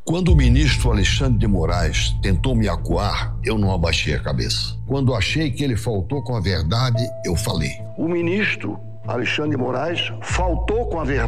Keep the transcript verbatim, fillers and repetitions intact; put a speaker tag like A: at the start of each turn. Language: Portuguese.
A: Quando o ministro Alexandre de Moraes tentou me acuar, eu não abaixei a cabeça. Quando achei que ele faltou com a verdade, eu falei.
B: O ministro Alexandre de Moraes faltou com a verdade.